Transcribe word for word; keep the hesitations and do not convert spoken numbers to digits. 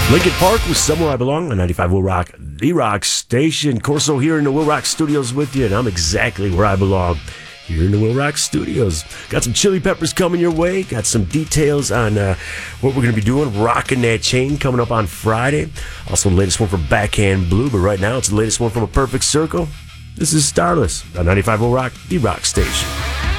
Lincoln Park was somewhere I belong on ninety-five Will Rock, the rock station. Corso here in the Will Rock Studios with you, and I'm exactly where I belong, here in the Will Rock Studios. Got some Chili Peppers coming your way. Got some details on uh, what we're going to be doing, Rocking That Chain, coming up on Friday. Also the latest one from Backhand Blue, but right now it's the latest one from A Perfect Circle. This is Starless on ninety-five Will Rock, the rock station.